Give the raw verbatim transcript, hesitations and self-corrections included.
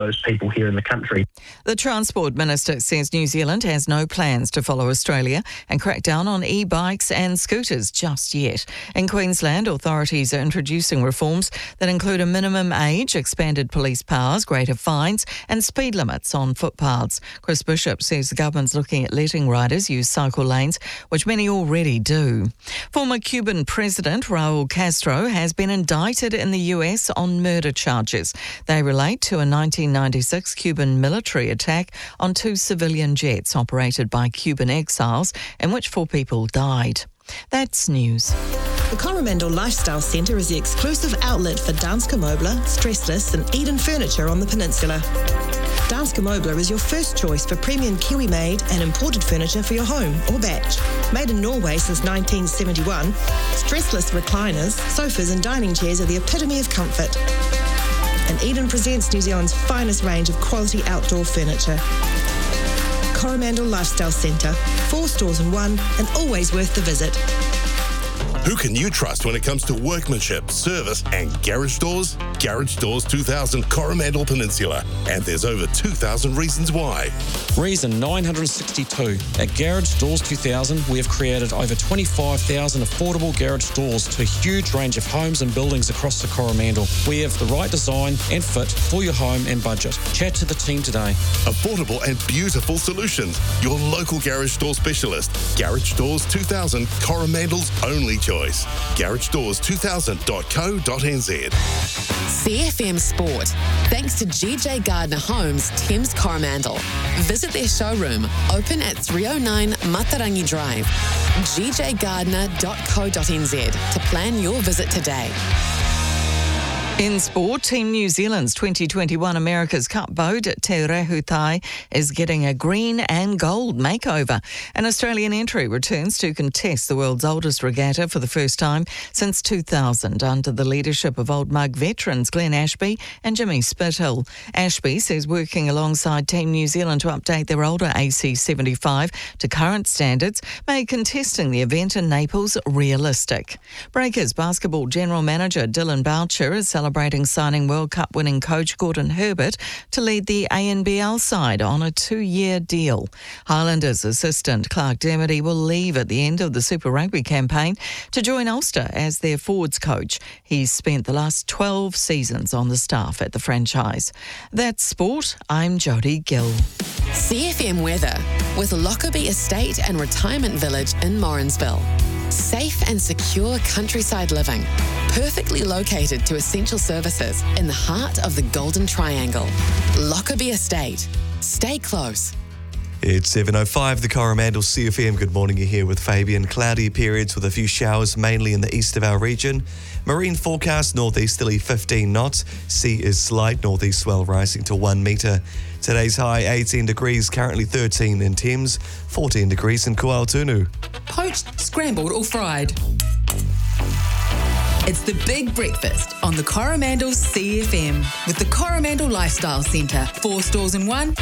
those people here in the country. The Transport Minister says New Zealand has no plans to follow Australia and crack down on e-bikes and scooters just yet. In Queensland, authorities are introducing reforms that include a minimum age, expanded police powers, greater fines and speed limits on footpaths. Chris Bishop says the government's looking at letting riders use cycle lanes, which many already do. Former Cuban President Raul Castro has been indicted in the U S on murder charges. They relate to a nineteen ninety-six Cuban military attack on two civilian jets operated by Cuban exiles, in which four people died. That's news. The Coromandel Lifestyle Centre is the exclusive outlet for Danske Møbler, Stressless and Eden Furniture on the peninsula. Danske Møbler is your first choice for premium Kiwi-made and imported furniture for your home or batch. Made in Norway since nineteen seventy-one, Stressless recliners, sofas and dining chairs are the epitome of comfort. And Eden presents New Zealand's finest range of quality outdoor furniture. Coromandel Lifestyle Centre, four stores in one and always worth the visit. Who can you trust when it comes to workmanship, service and garage doors? Garage Doors two thousand Coromandel Peninsula. And there's over two thousand reasons why. Reason nine hundred sixty-two. At Garage Doors two thousand, we have created over twenty-five thousand affordable garage doors to a huge range of homes and buildings across the Coromandel. We have the right design and fit for your home and budget. Chat to the team today. Affordable and beautiful solutions. Your local garage door specialist. Garage Doors two thousand, Coromandel's only choice. garage doors two thousand dot co dot n z. C F M Sport. Thanks to G J Gardner Homes, Thames Coromandel. Visit their showroom, open at three oh nine Matarangi Drive. g j gardner dot co dot n z to plan your visit today. In sport, Team New Zealand's twenty twenty-one America's Cup boat Te Rehutai is getting a green and gold makeover. An Australian entry returns to contest the world's oldest regatta for the first time since two thousand under the leadership of Old Mug veterans Glenn Ashby and Jimmy Spithill. Ashby says working alongside Team New Zealand to update their older A C seventy-five to current standards made contesting the event in Naples realistic. Breakers basketball general manager Dylan Boucher is celebrating signing World Cup winning coach Gordon Herbert to lead the A N B L side on a two-year deal. Highlanders assistant Clark Dermody will leave at the end of the Super Rugby campaign to join Ulster as their forwards coach. He's spent the last twelve seasons on the staff at the franchise. That's sport. I'm Jodie Gill. C F M weather with Lockerbie Estate and Retirement Village in Morrinsville. Safe and secure countryside living, perfectly located to essential services in the heart of the Golden Triangle. Lockerbie Estate. Stay close. It's seven oh five, the Coromandel C F M. Good morning, you're here with Fabian. Cloudy periods with a few showers, mainly in the east of our region. Marine forecast, northeasterly fifteen knots. Sea is slight, northeast swell rising to one metre. Today's high eighteen degrees, currently thirteen in Thames, fourteen degrees in Kuaotunu. Poached, scrambled or fried. It's the big breakfast on the Coromandel C F M with the Coromandel Lifestyle Centre. Four stores in one.